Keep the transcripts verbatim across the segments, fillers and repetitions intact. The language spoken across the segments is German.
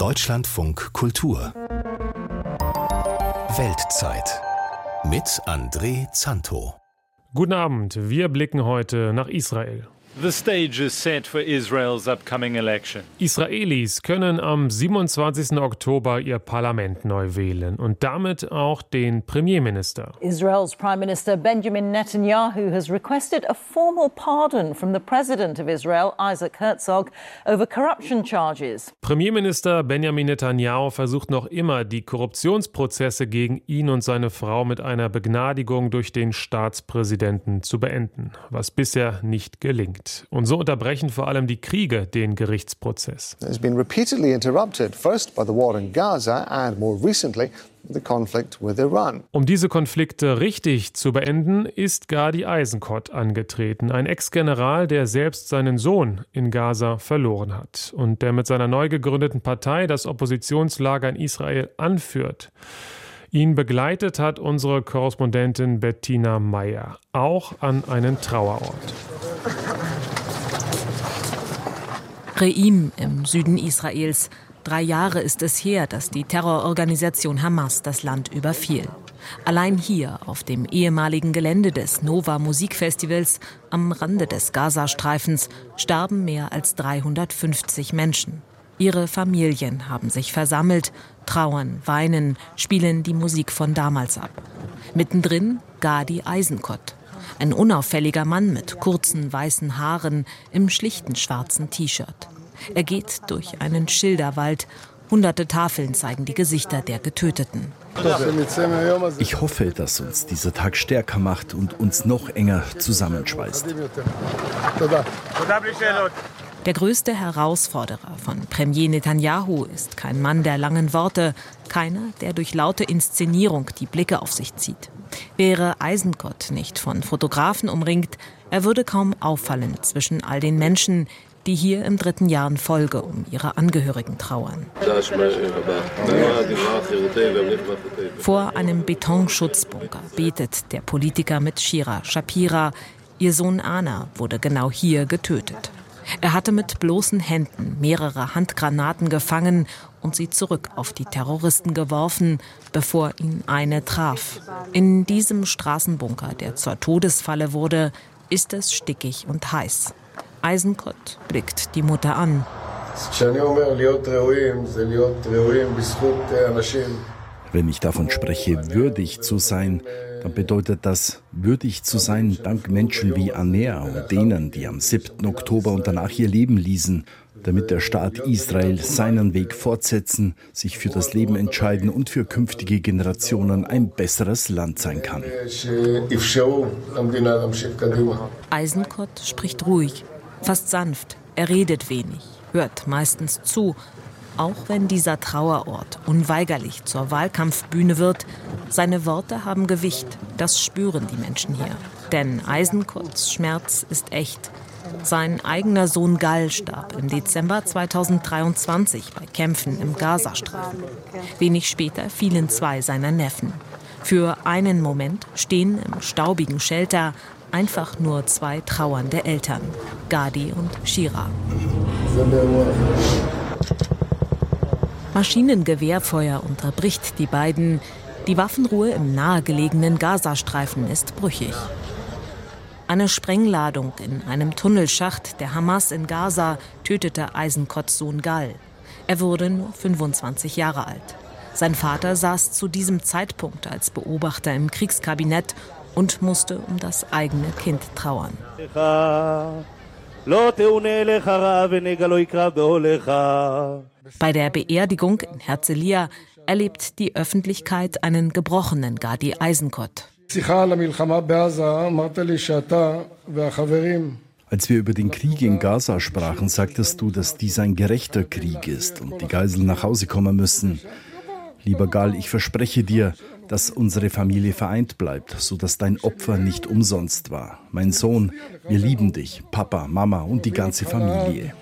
Deutschlandfunk Kultur Weltzeit mit André Zanto. Guten Abend, wir blicken heute nach Israel. The stage is set for Israel's upcoming election. Israelis können am siebenundzwanzigsten Oktober ihr Parlament neu wählen und damit auch den Premierminister. Israel's Prime Minister Benjamin Netanyahu has requested a formal pardon from the President of Israel, Isaac Herzog, over corruption charges. Premierminister Benjamin Netanyahu versucht noch immer, die Korruptionsprozesse gegen ihn und seine Frau mit einer Begnadigung durch den Staatspräsidenten zu beenden, was bisher nicht gelingt. Und so unterbrechen vor allem die Kriege den Gerichtsprozess. It's been repeatedly interrupted, first by the war in Gaza and more recently the conflict with Iran. Um diese Konflikte richtig zu beenden, ist Gadi Eisenkot angetreten, ein Ex-General, der selbst seinen Sohn in Gaza verloren hat und der mit seiner neu gegründeten Partei das Oppositionslager in Israel anführt. Ihn begleitet hat unsere Korrespondentin Bettina Meyer, auch an einen Trauerort. Re'im im Süden Israels. Drei Jahre ist es her, dass die Terrororganisation Hamas das Land überfiel. Allein hier, auf dem ehemaligen Gelände des Nova Musikfestivals am Rande des Gazastreifens, starben mehr als dreihundertfünfzig Menschen. Ihre Familien haben sich versammelt, trauern, weinen, spielen die Musik von damals ab. Mittendrin Gadi Eisenkot. Ein unauffälliger Mann mit kurzen weißen Haaren im schlichten schwarzen T-Shirt. Er geht durch einen Schilderwald. Hunderte Tafeln zeigen die Gesichter der Getöteten. Ich hoffe, dass uns dieser Tag stärker macht und uns noch enger zusammenschweißt. Der größte Herausforderer von Premier Netanyahu ist kein Mann der langen Worte, keiner, der durch laute Inszenierung die Blicke auf sich zieht. Wäre Eisenkot nicht von Fotografen umringt, er würde kaum auffallen zwischen all den Menschen, die hier im dritten Jahr in Folge um ihre Angehörigen trauern. Vor einem Betonschutzbunker betet der Politiker mit Shira Shapira. Ihr Sohn Ana wurde genau hier getötet. Er hatte mit bloßen Händen mehrere Handgranaten gefangen und sie zurück auf die Terroristen geworfen, bevor ihn eine traf. In diesem Straßenbunker, der zur Todesfalle wurde, ist es stickig und heiß. Eisenkot blickt die Mutter an. Wenn ich davon spreche, würdig zu sein, dann bedeutet das, würdig zu sein dank Menschen wie Anea und denen, die am siebten Oktober und danach ihr Leben ließen, damit der Staat Israel seinen Weg fortsetzen, sich für das Leben entscheiden und für künftige Generationen ein besseres Land sein kann. Eisenkot spricht ruhig, fast sanft. Er redet wenig, hört meistens zu. Auch wenn dieser Trauerort unweigerlich zur Wahlkampfbühne wird, seine Worte haben Gewicht, das spüren die Menschen hier. Denn Eisenkots Schmerz ist echt. Sein eigener Sohn Gal starb im Dezember zweitausenddreiundzwanzig bei Kämpfen im Gazastreifen. Wenig später fielen zwei seiner Neffen. Für einen Moment stehen im staubigen Shelter einfach nur zwei trauernde Eltern, Gadi und Shira. Maschinengewehrfeuer unterbricht die beiden. Die Waffenruhe im nahegelegenen Gazastreifen ist brüchig. Eine Sprengladung in einem Tunnelschacht der Hamas in Gaza tötete Eisenkots Sohn Gal. Er wurde nur fünfundzwanzig Jahre alt. Sein Vater saß zu diesem Zeitpunkt als Beobachter im Kriegskabinett und musste um das eigene Kind trauern. Bei der Beerdigung in Herzliya erlebt die Öffentlichkeit einen gebrochenen Gadi Eisenkot. Als wir über den Krieg in Gaza sprachen, sagtest du, dass dies ein gerechter Krieg ist und die Geiseln nach Hause kommen müssen. Lieber Gal, ich verspreche dir, dass unsere Familie vereint bleibt, sodass dein Opfer nicht umsonst war. Mein Sohn, wir lieben dich, Papa, Mama und die ganze Familie.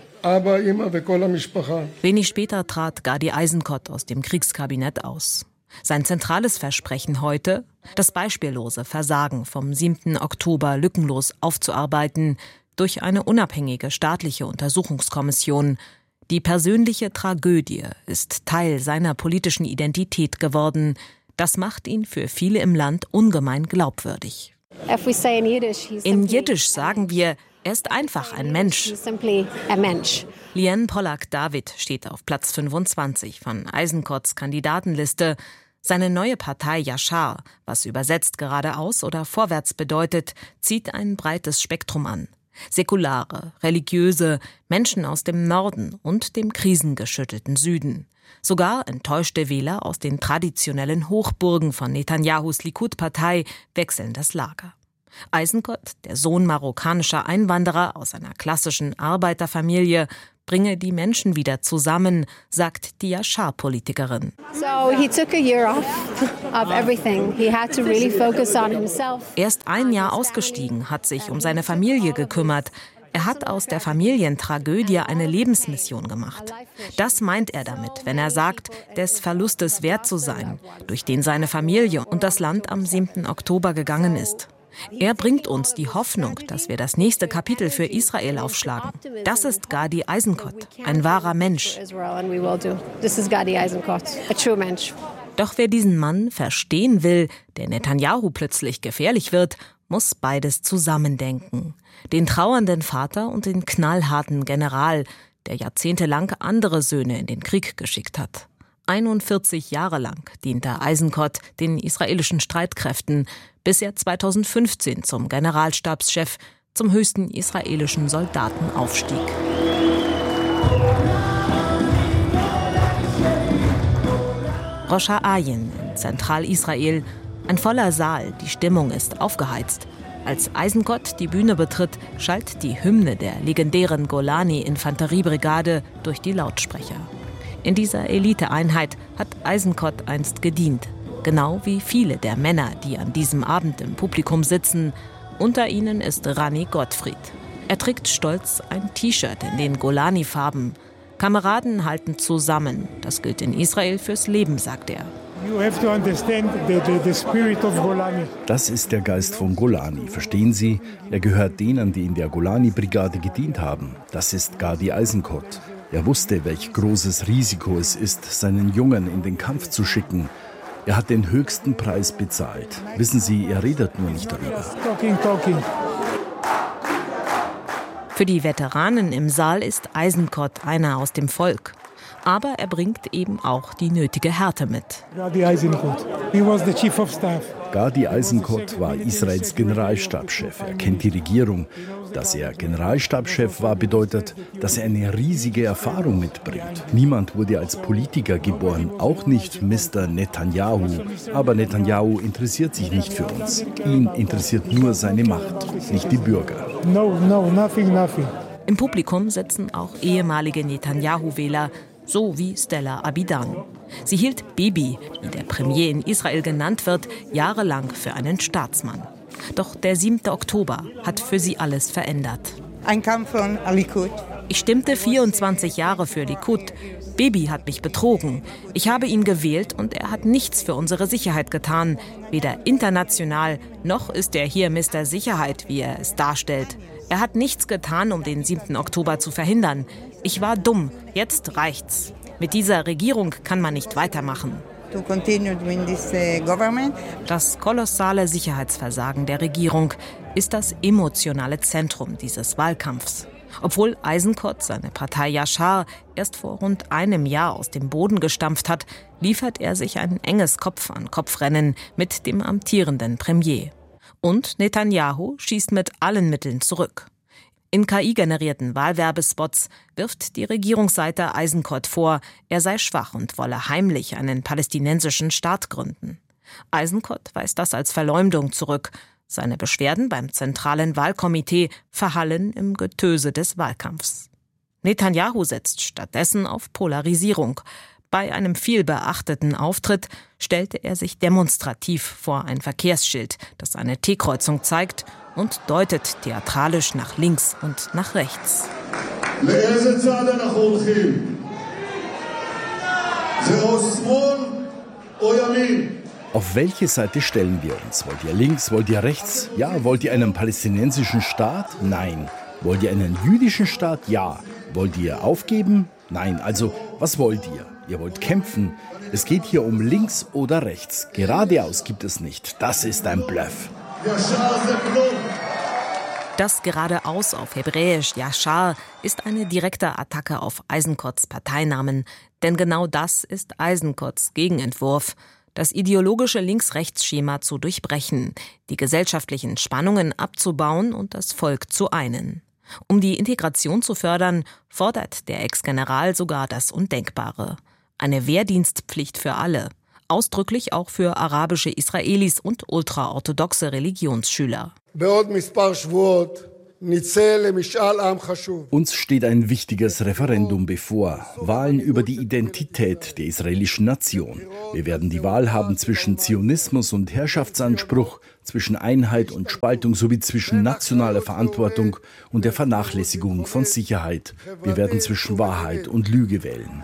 Wenig später trat Gadi Eisenkot aus dem Kriegskabinett aus. Sein zentrales Versprechen heute, das beispiellose Versagen vom siebten Oktober lückenlos aufzuarbeiten durch eine unabhängige staatliche Untersuchungskommission, Die persönliche Tragödie ist Teil seiner politischen Identität geworden. Das macht ihn für viele im Land ungemein glaubwürdig. In Jiddisch sagen wir, er ist einfach ein Mensch. Liane Pollack-David steht auf Platz fünfundzwanzig von Eisenkots Kandidatenliste. Seine neue Partei Yashar, was übersetzt geradeaus oder vorwärts bedeutet, zieht ein breites Spektrum an. Säkulare, religiöse, Menschen aus dem Norden und dem krisengeschüttelten Süden. Sogar enttäuschte Wähler aus den traditionellen Hochburgen von Netanyahus Likud-Partei wechseln das Lager. Eisenkot, der Sohn marokkanischer Einwanderer aus einer klassischen Arbeiterfamilie, bringe die Menschen wieder zusammen, sagt die Yashar-Politikerin. Er ist ein Jahr ausgestiegen, hat sich um seine Familie gekümmert. Er hat aus der Familientragödie eine Lebensmission gemacht. Das meint er damit, wenn er sagt, des Verlustes wert zu sein, durch den seine Familie und das Land am siebten Oktober gegangen ist. Er bringt uns die Hoffnung, dass wir das nächste Kapitel für Israel aufschlagen. Das ist Gadi Eisenkot, ein wahrer Mensch. Doch wer diesen Mann verstehen will, der Netanyahu plötzlich gefährlich wird, muss beides zusammendenken. Den trauernden Vater und den knallharten General, der jahrzehntelang andere Söhne in den Krieg geschickt hat. einundvierzig Jahre lang diente Eisenkot den israelischen Streitkräften, bis er zweitausendfünfzehn zum Generalstabschef, zum höchsten israelischen Soldaten aufstieg. Rosh Ha'ayin in Zentralisrael, ein voller Saal, die Stimmung ist aufgeheizt. Als Eisenkot die Bühne betritt, schallt die Hymne der legendären Golani-Infanteriebrigade durch die Lautsprecher. In dieser Eliteeinheit hat Eisenkot einst gedient, genau wie viele der Männer, die an diesem Abend im Publikum sitzen. Unter ihnen ist Rani Gottfried. Er trägt stolz ein T-Shirt in den Golani-Farben. Kameraden halten zusammen. Das gilt in Israel fürs Leben, sagt er. Das ist der Geist von Golani, verstehen Sie? Er gehört denen, die in der Golani-Brigade gedient haben. Das ist Gadi Eisenkot. Er wusste, welch großes Risiko es ist, seinen Jungen in den Kampf zu schicken. Er hat den höchsten Preis bezahlt. Wissen Sie, er redet nur nicht darüber. Für die Veteranen im Saal ist Eisenkot einer aus dem Volk. Aber er bringt eben auch die nötige Härte mit. Gadi Eisenkot. He was the chief of staff. Gadi Eisenkot war Israels Generalstabschef. Er kennt die Regierung. Dass er Generalstabschef war, bedeutet, dass er eine riesige Erfahrung mitbringt. Niemand wurde als Politiker geboren, auch nicht Mister Netanyahu. Aber Netanyahu interessiert sich nicht für uns. Ihn interessiert nur seine Macht, nicht die Bürger. No, no, nothing, nothing. Im Publikum sitzen auch ehemalige Netanyahu-Wähler, so wie Stella Abidan. Sie hielt Bibi, wie der Premier in Israel genannt wird, jahrelang für einen Staatsmann. Doch der siebte Oktober hat für sie alles verändert. I come from Likud. Ich stimmte vierundzwanzig Jahre für Likud. Bibi hat mich betrogen. Ich habe ihn gewählt und er hat nichts für unsere Sicherheit getan. Weder international, noch ist er hier Mister Sicherheit, wie er es darstellt. Er hat nichts getan, um den siebten Oktober zu verhindern. Ich war dumm. Jetzt reicht's. Mit dieser Regierung kann man nicht weitermachen. To continue with this government. Das kolossale Sicherheitsversagen der Regierung ist das emotionale Zentrum dieses Wahlkampfs. Obwohl Eisenkot seine Partei Yashar erst vor rund einem Jahr aus dem Boden gestampft hat, liefert er sich ein enges Kopf-an-Kopf-Rennen mit dem amtierenden Premier. Und Netanyahu schießt mit allen Mitteln zurück. In K I-generierten Wahlwerbespots wirft die Regierungsseite Eisenkot vor, er sei schwach und wolle heimlich einen palästinensischen Staat gründen. Eisenkot weist das als Verleumdung zurück. Seine Beschwerden beim zentralen Wahlkomitee verhallen im Getöse des Wahlkampfs. Netanyahu setzt stattdessen auf Polarisierung. Bei einem vielbeachteten Auftritt stellte er sich demonstrativ vor ein Verkehrsschild, das eine T-Kreuzung zeigt, und deutet theatralisch nach links und nach rechts. Auf welche Seite stellen wir uns? Wollt ihr links, wollt ihr rechts? Ja. Wollt ihr einen palästinensischen Staat? Nein. Wollt ihr einen jüdischen Staat? Ja. Wollt ihr aufgeben? Nein, also, was wollt ihr? Ihr wollt kämpfen. Es geht hier um links oder rechts. Geradeaus gibt es nicht. Das ist ein Bluff. Das geradeaus auf Hebräisch Yashar ist eine direkte Attacke auf Eisenkots Parteinamen. Denn genau das ist Eisenkots Gegenentwurf. Das ideologische Links-Rechts-Schema zu durchbrechen, die gesellschaftlichen Spannungen abzubauen und das Volk zu einen. Um die Integration zu fördern, fordert der Ex-General sogar das Undenkbare. Eine Wehrdienstpflicht für alle. Ausdrücklich auch für arabische Israelis und ultraorthodoxe Religionsschüler. Uns steht ein wichtiges Referendum bevor. Wahlen über die Identität der israelischen Nation. Wir werden die Wahl haben zwischen Zionismus und Herrschaftsanspruch, zwischen Einheit und Spaltung sowie zwischen nationaler Verantwortung und der Vernachlässigung von Sicherheit. Wir werden zwischen Wahrheit und Lüge wählen.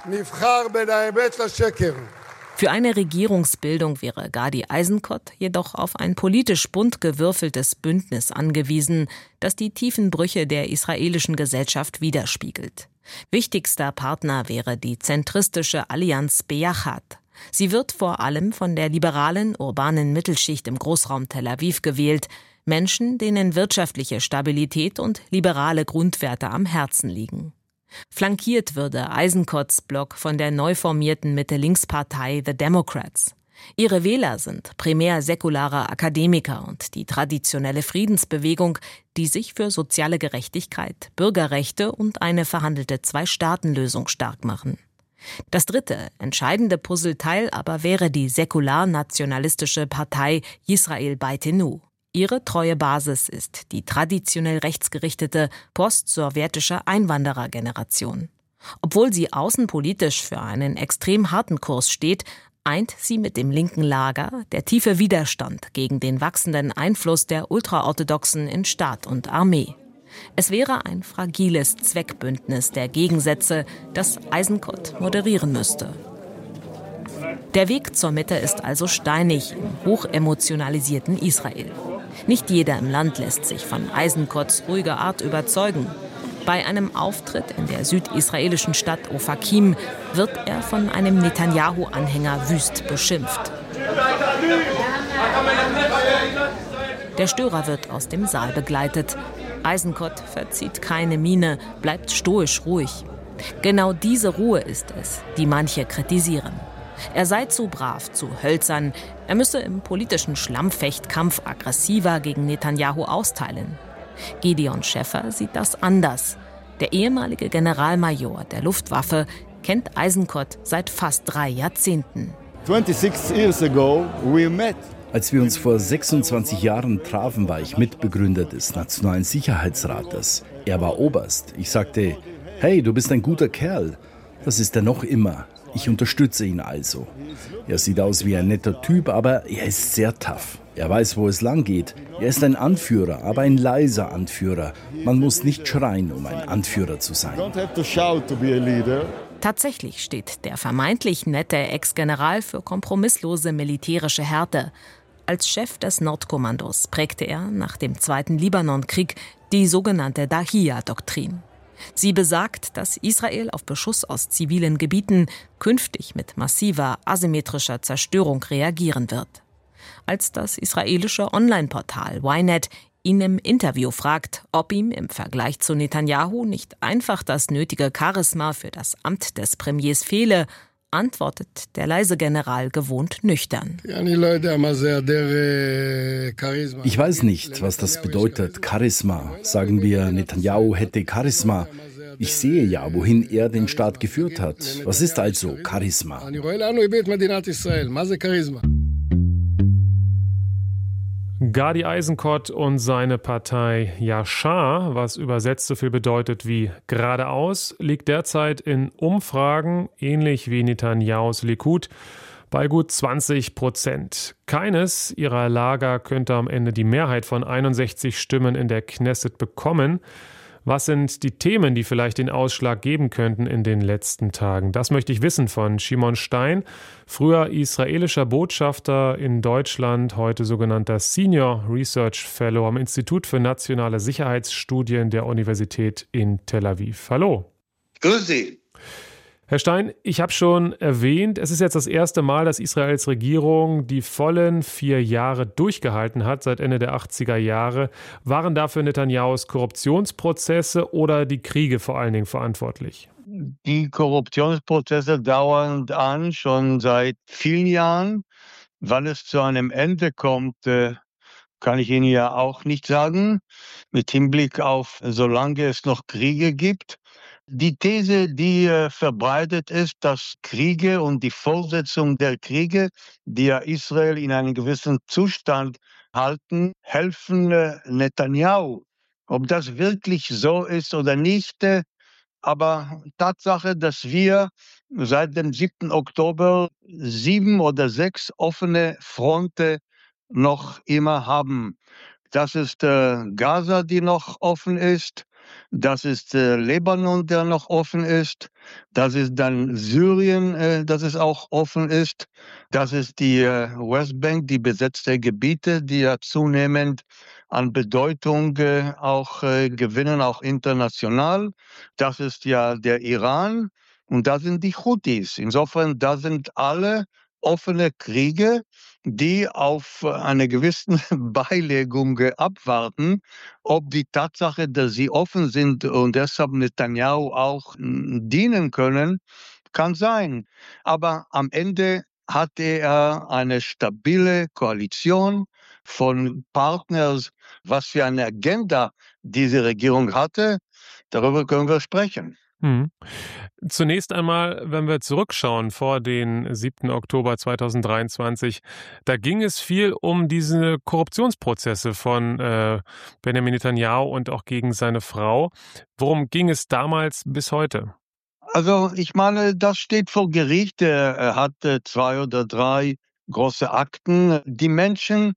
Für eine Regierungsbildung wäre Gadi Eisenkot jedoch auf ein politisch bunt gewürfeltes Bündnis angewiesen, das die tiefen Brüche der israelischen Gesellschaft widerspiegelt. Wichtigster Partner wäre die zentristische Allianz Beyachad. Sie wird vor allem von der liberalen, urbanen Mittelschicht im Großraum Tel Aviv gewählt, Menschen, denen wirtschaftliche Stabilität und liberale Grundwerte am Herzen liegen. Flankiert würde Eisenkots Block von der neu formierten Mitte-Links-Partei The Democrats. Ihre Wähler sind primär säkulare Akademiker und die traditionelle Friedensbewegung, die sich für soziale Gerechtigkeit, Bürgerrechte und eine verhandelte Zwei-Staaten-Lösung stark machen. Das dritte, entscheidende Puzzleteil aber wäre die säkular-nationalistische Partei Yisrael Beitenu. Ihre treue Basis ist die traditionell rechtsgerichtete post-sowjetische Einwanderergeneration. Obwohl sie außenpolitisch für einen extrem harten Kurs steht, eint sie mit dem linken Lager der tiefe Widerstand gegen den wachsenden Einfluss der Ultraorthodoxen in Staat und Armee. Es wäre ein fragiles Zweckbündnis der Gegensätze, das Eisenkot moderieren müsste. Der Weg zur Mitte ist also steinig im hochemotionalisierten Israel. Nicht jeder im Land lässt sich von Eisenkots ruhiger Art überzeugen. Bei einem Auftritt in der südisraelischen Stadt Ofakim wird er von einem Netanyahu-Anhänger wüst beschimpft. Der Störer wird aus dem Saal begleitet. Eisenkot verzieht keine Miene, bleibt stoisch ruhig. Genau diese Ruhe ist es, die manche kritisieren. Er sei zu brav, zu hölzern. Er müsse im politischen Schlammfechtkampf aggressiver gegen Netanyahu austeilen. Gideon Schäffer sieht das anders. Der ehemalige Generalmajor der Luftwaffe kennt Eisenkot seit fast drei Jahrzehnten. sechsundzwanzig years ago we met. Als wir uns vor sechsundzwanzig Jahren trafen, war ich Mitbegründer des Nationalen Sicherheitsrates. Er war Oberst. Ich sagte, hey, du bist ein guter Kerl. Das ist er noch immer. Ich unterstütze ihn also. Er sieht aus wie ein netter Typ, aber er ist sehr tough. Er weiß, wo es lang geht. Er ist ein Anführer, aber ein leiser Anführer. Man muss nicht schreien, um ein Anführer zu sein. Tatsächlich steht der vermeintlich nette Ex-General für kompromisslose militärische Härte. Als Chef des Nordkommandos prägte er nach dem Zweiten Libanonkrieg die sogenannte Dahia-Doktrin. Sie besagt, dass Israel auf Beschuss aus zivilen Gebieten künftig mit massiver asymmetrischer Zerstörung reagieren wird. Als das israelische Online-Portal Ynet ihn im Interview fragt, ob ihm im Vergleich zu Netanyahu nicht einfach das nötige Charisma für das Amt des Premiers fehle, antwortet der leise General gewohnt nüchtern. Ich weiß nicht, was das bedeutet, Charisma. Sagen wir, Netanyahu hätte Charisma. Ich sehe ja, wohin er den Staat geführt hat. Was ist also Charisma? Gadi Eisenkot und seine Partei Yashar, was übersetzt so viel bedeutet wie geradeaus, liegt derzeit in Umfragen, ähnlich wie Netanyahus Likud, bei gut zwanzig Prozent. Keines ihrer Lager könnte am Ende die Mehrheit von einundsechzig Stimmen in der Knesset bekommen. Was sind die Themen, die vielleicht den Ausschlag geben könnten in den letzten Tagen? Das möchte ich wissen von Shimon Stein, früher israelischer Botschafter in Deutschland, heute sogenannter Senior Research Fellow am Institut für nationale Sicherheitsstudien der Universität in Tel Aviv. Hallo. Grüß Sie. Herr Stein, ich habe schon erwähnt, es ist jetzt das erste Mal, dass Israels Regierung die vollen vier Jahre durchgehalten hat, seit Ende der achtziger Jahre. Waren dafür Netanyahus Korruptionsprozesse oder die Kriege vor allen Dingen verantwortlich? Die Korruptionsprozesse dauern an, schon seit vielen Jahren. Wann es zu einem Ende kommt, äh, kann ich Ihnen ja auch nicht sagen, mit Hinblick auf, solange es noch Kriege gibt. Die These, die äh, verbreitet ist, dass Kriege und die Fortsetzung der Kriege, die ja Israel in einen gewissen Zustand halten, helfen äh, Netanyahu. Ob das wirklich so ist oder nicht, äh, aber Tatsache, dass wir seit dem siebten Oktober sieben oder sechs offene Fronten noch immer haben. Das ist äh, Gaza, die noch offen ist. Das ist äh, Libanon, der noch offen ist. Das ist dann Syrien, äh, das es auch offen ist. Das ist die äh, Westbank, die besetzte Gebiete, die ja zunehmend an Bedeutung äh, auch äh, gewinnen, auch international. Das ist ja der Iran und da sind die Houthis. Insofern, da sind alle offene Kriege, die auf eine gewisse Beilegung abwarten, ob die Tatsache, dass sie offen sind und deshalb Netanyahu auch dienen können, kann sein. Aber am Ende hatte er eine stabile Koalition von Partners. Was für eine Agenda diese Regierung hatte, darüber können wir sprechen. Hm. Zunächst einmal, wenn wir zurückschauen vor den siebten Oktober zweitausenddreiundzwanzig, da ging es viel um diese Korruptionsprozesse von äh, Benjamin Netanyahu und auch gegen seine Frau. Worum ging es damals bis heute? Also ich meine, das steht vor Gericht. Er hatte zwei oder drei große Akten. Die Menschen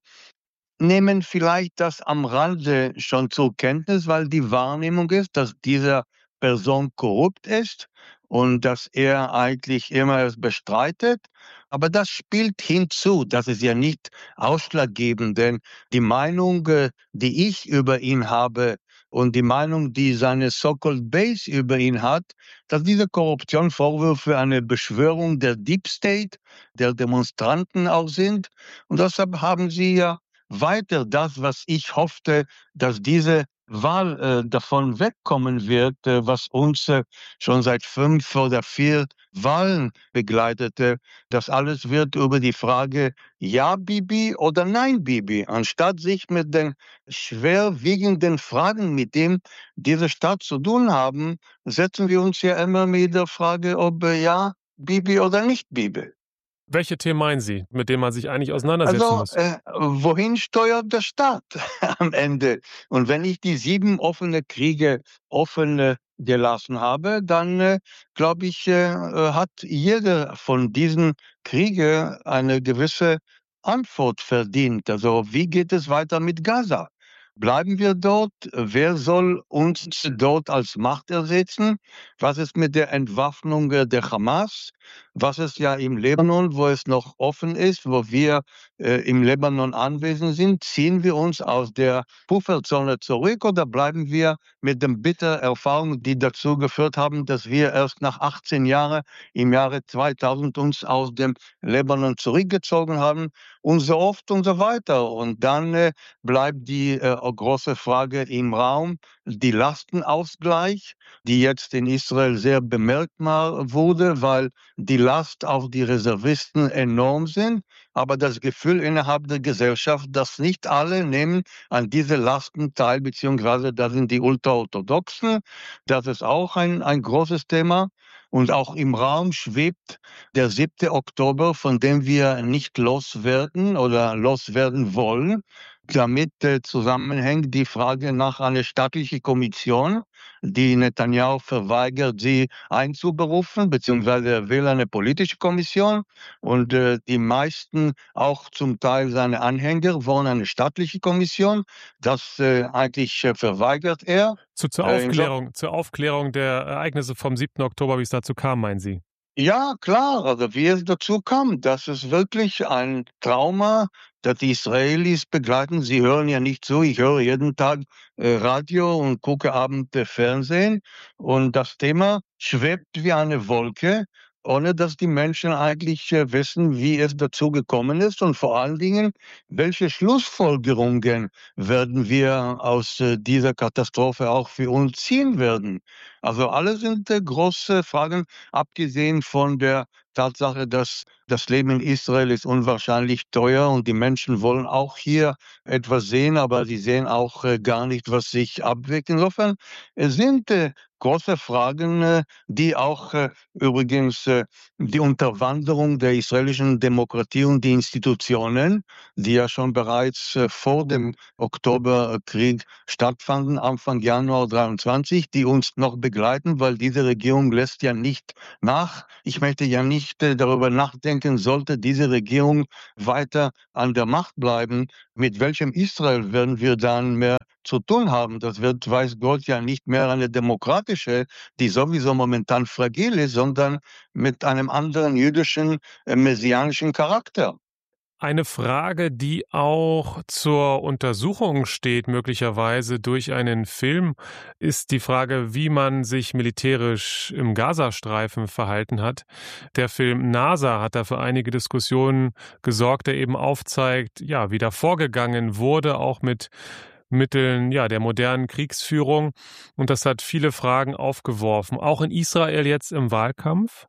nehmen vielleicht das am Rande schon zur Kenntnis, weil die Wahrnehmung ist, dass diese Person korrupt ist und dass er eigentlich immer es bestreitet. Aber das spielt hinzu, das ist ja nicht ausschlaggebend, denn die Meinung, äh, die ich über ihn habe und die Meinung, die seine so-called Base über ihn hat, dass diese Korruptionsvorwürfe eine Beschwörung der Deep State, der Demonstranten auch sind. Und deshalb haben sie ja weiter das, was ich hoffte, dass diese Wahl äh, davon wegkommen wird, äh, was uns äh, schon seit fünf oder vier Wahlen begleitete. Das alles wird über die Frage Ja Bibi oder Nein Bibi, anstatt sich mit den schwerwiegenden Fragen, mit denen diese Stadt zu tun haben, setzen wir uns ja immer mit der Frage, ob äh, Ja Bibi oder nicht Bibi. Welche Themen meinen Sie, mit denen man sich eigentlich auseinandersetzen Also, muss? äh, wohin steuert der Staat am Ende? Und wenn ich die sieben offene Kriege offen äh, gelassen habe, dann äh, glaube ich, äh, äh, hat jeder von diesen Kriege eine gewisse Antwort verdient. Also, wie geht es weiter mit Gaza? Bleiben wir dort? Wer soll uns dort als Macht ersetzen? Was ist mit der Entwaffnung äh, der Hamas? Was ist ja im Libanon, wo es noch offen ist, wo wir äh, im Libanon anwesend sind? Ziehen wir uns aus der Pufferzone zurück oder bleiben wir mit den bitteren Erfahrungen, die dazu geführt haben, dass wir erst nach achtzehn Jahren im Jahre zweitausend uns aus dem Libanon zurückgezogen haben und so oft und so weiter. Und dann äh, bleibt die äh, große Frage im Raum, die Lastenausgleich, die jetzt in Israel sehr bemerkbar wurde, weil die Last auf die Reservisten enorm sind, aber das Gefühl innerhalb der Gesellschaft, dass nicht alle nehmen an diese Lasten teil, beziehungsweise da sind die Ultraorthodoxen, das ist auch ein, ein großes Thema. Und auch im Raum schwebt der siebte Oktober, von dem wir nicht loswerden oder loswerden wollen. Damit äh, zusammenhängt die Frage nach einer staatlichen Kommission, die Netanyahu verweigert, sie einzuberufen, beziehungsweise er will eine politische Kommission. Und äh, die meisten, auch zum Teil seine Anhänger, wollen eine staatliche Kommission. Das äh, eigentlich äh, verweigert er. Zu, zur, Äh, Aufklärung, zur Aufklärung der Ereignisse vom siebten Oktober, wie es dazu kam, meinen Sie? Ja, klar, also wie es dazu kam, das ist wirklich ein Trauma, das die Israelis begleiten. Sie hören ja nicht zu, ich höre jeden Tag äh, Radio und gucke abends äh, Fernsehen. Und das Thema schwebt wie eine Wolke, ohne dass die Menschen eigentlich äh, wissen, wie es dazu gekommen ist und vor allen Dingen, welche Schlussfolgerungen werden wir aus äh, dieser Katastrophe auch für uns ziehen werden. Also alles sind äh, große Fragen, abgesehen von der Tatsache, dass das Leben in Israel ist unwahrscheinlich teuer und die Menschen wollen auch hier etwas sehen, aber sie sehen auch äh, gar nicht, was sich abwirkt. Insofern es sind äh, große Fragen, äh, die auch äh, übrigens äh, die Unterwanderung der israelischen Demokratie und die Institutionen, die ja schon bereits äh, vor dem Oktoberkrieg stattfanden, Anfang Januar dreiundzwanzig, die uns noch begleiten, weil diese Regierung lässt ja nicht nach. Ich möchte ja nicht äh, darüber nachdenken, sollte diese Regierung weiter an der Macht bleiben, mit welchem Israel werden wir dann mehr zu tun haben. Das wird, weiß Gott, ja nicht mehr eine demokratische, die sowieso momentan fragil ist, sondern mit einem anderen jüdischen, äh, messianischen Charakter. Eine Frage, die auch zur Untersuchung steht, möglicherweise durch einen Film, ist die Frage, wie man sich militärisch im Gazastreifen verhalten hat. Der Film NASA hat da für einige Diskussionen gesorgt, der eben aufzeigt, ja, wie da vorgegangen wurde, auch mit Mitteln, ja, der modernen Kriegsführung. Und das hat viele Fragen aufgeworfen, auch in Israel jetzt im Wahlkampf.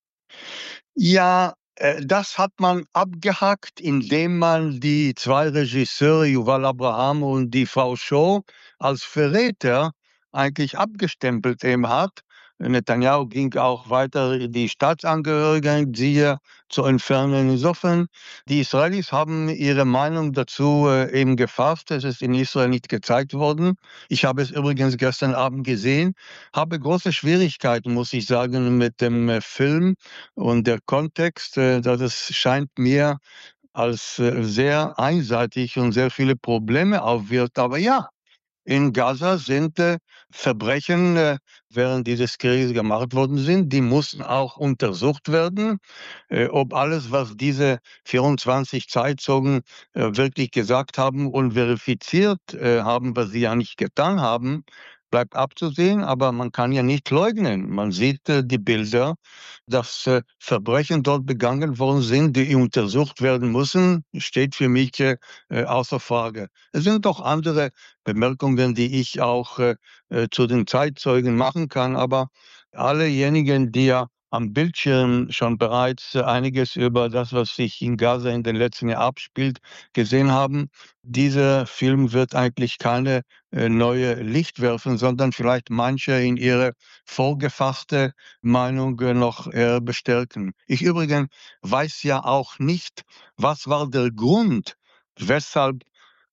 Ja, äh, das hat man abgehakt, indem man die zwei Regisseure, Yuval Abraham und die Frau Shaw, als Verräter eigentlich abgestempelt eben hat. Netanyahu ging auch weiter die Staatsangehörigen, siehe, zu entfernen. Insofern, die Israelis haben ihre Meinung dazu äh, eben gefasst. Es ist in Israel nicht gezeigt worden. Ich habe es übrigens gestern Abend gesehen, habe große Schwierigkeiten, muss ich sagen, mit dem äh, Film und der Kontext. Äh, dass es scheint mir als äh, sehr einseitig und sehr viele Probleme aufwirft. Aber ja, in Gaza sind äh, Verbrechen äh, während dieses Krieges gemacht worden sind. Die mussten auch untersucht werden. Äh, ob alles, was diese vierundzwanzig Zeitzeugen äh, wirklich gesagt haben und verifiziert äh, haben, was sie ja nicht getan haben, bleibt abzusehen. Aber man kann ja nicht leugnen. Man sieht äh, die Bilder, dass äh, Verbrechen dort begangen worden sind, die untersucht werden müssen, steht für mich äh, äh, außer Frage. Es sind doch andere Bemerkungen, die ich auch äh, äh, zu den Zeitzeugen machen kann. Aber allejenigen, die ja am Bildschirm schon bereits äh, einiges über das, was sich in Gaza in den letzten Jahren abspielt, gesehen haben, dieser Film wird eigentlich keine äh, neue Licht werfen, sondern vielleicht manche in ihre vorgefasste Meinung äh, noch eher bestärken. Ich übrigens weiß ja auch nicht, was war der Grund, weshalb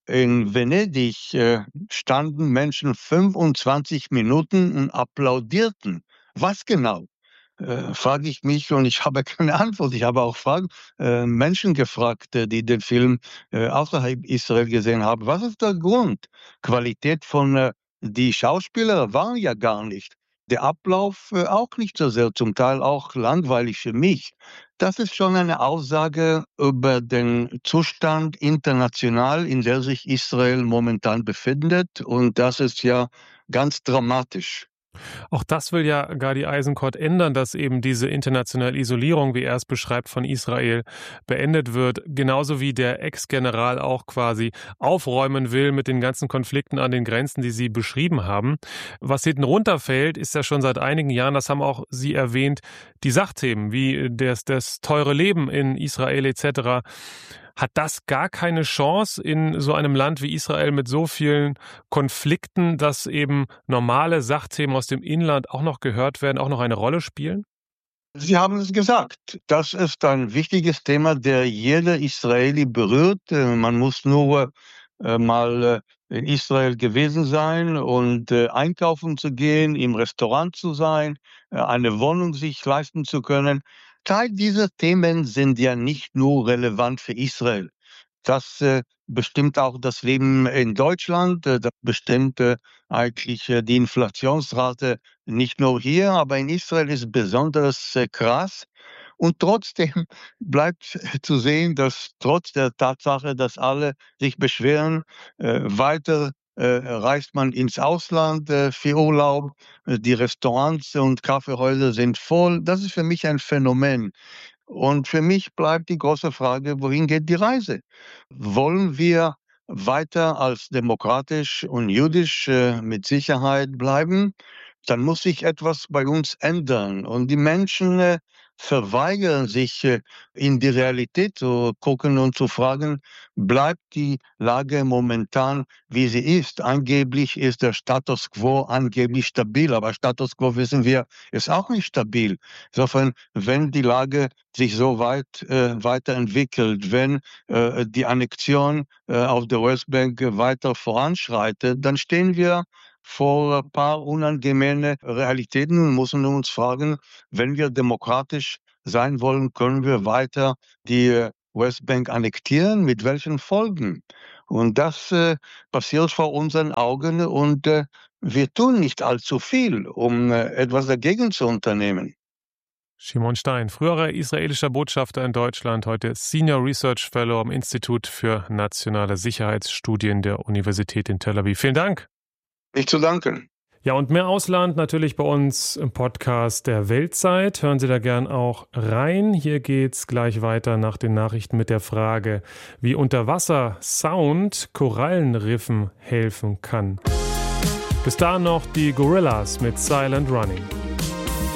in Venedig äh, standen Menschen fünfundzwanzig Minuten und applaudierten. Was genau? Äh, frage ich mich und ich habe keine Antwort. Ich habe auch Fragen, äh, Menschen gefragt, äh, die den Film äh, außerhalb Israel gesehen haben. Was ist der Grund? Qualität von äh, die Schauspieler waren ja gar nicht. Der Ablauf äh, auch nicht so sehr, zum Teil auch langweilig für mich. Das ist schon eine Aussage über den Zustand international, in der sich Israel momentan befindet. Und das ist ja ganz dramatisch. Auch das will ja Gadi Eisenkot ändern, dass eben diese internationale Isolierung, wie er es beschreibt, von Israel beendet wird. Genauso wie der Ex-General auch quasi aufräumen will mit den ganzen Konflikten an den Grenzen, die Sie beschrieben haben. Was hinten runterfällt, ist ja schon seit einigen Jahren, das haben auch Sie erwähnt, die Sachthemen wie das, das teure Leben in Israel et cetera. Hat das gar keine Chance in so einem Land wie Israel mit so vielen Konflikten, dass eben normale Sachthemen aus dem Inland auch noch gehört werden, auch noch eine Rolle spielen? Sie haben es gesagt. Das ist ein wichtiges Thema, der jeder Israeli berührt. Äh, Man muss nur äh, mal äh, in Israel gewesen sein und äh, einkaufen zu gehen, im Restaurant zu sein, äh, eine Wohnung sich leisten zu können. Teil dieser Themen sind ja nicht nur relevant für Israel. Das äh, bestimmt auch das Leben in Deutschland, äh, das bestimmt äh, eigentlich äh, die Inflationsrate nicht nur hier, aber in Israel ist besonders äh, krass. Und trotzdem bleibt zu sehen, dass trotz der Tatsache, dass alle sich beschweren, äh, weiter äh, reist man ins Ausland äh, für Urlaub. Die Restaurants und Kaffeehäuser sind voll. Das ist für mich ein Phänomen. Und für mich bleibt die große Frage, wohin geht die Reise? Wollen wir weiter als demokratisch und jüdisch äh, mit Sicherheit bleiben? Dann muss sich etwas bei uns ändern. Und die Menschen äh, verweigern sich, äh, in die Realität zu gucken und zu fragen, bleibt die Lage momentan, wie sie ist? Angeblich ist der Status quo angeblich stabil, aber Status quo, wissen wir, ist auch nicht stabil. Insofern, wenn die Lage sich so weit äh, weiterentwickelt, wenn äh, die Annexion äh, auf der Westbank weiter voranschreitet, dann stehen wir vor ein paar unangenehme Realitäten und müssen uns fragen, wenn wir demokratisch sein wollen, können wir weiter die Westbank annektieren? Mit welchen Folgen? Und das äh, passiert vor unseren Augen und äh, wir tun nicht allzu viel, um äh, etwas dagegen zu unternehmen. Shimon Stein, früherer israelischer Botschafter in Deutschland, heute Senior Research Fellow am Institut für nationale Sicherheitsstudien der Universität in Tel Aviv. Vielen Dank. Nicht zu danken. Ja, und mehr Ausland natürlich bei uns im Podcast der Weltzeit. Hören Sie da gern auch rein. Hier geht's gleich weiter nach den Nachrichten mit der Frage, wie Unterwasser-Sound Korallenriffen helfen kann. Bis dahin noch die Gorillas mit Silent Running.